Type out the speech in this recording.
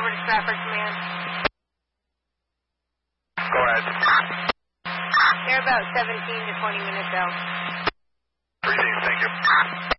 over to Stratford Command. Go ahead. They're about 17 to 20 minutes out. Received, thank you.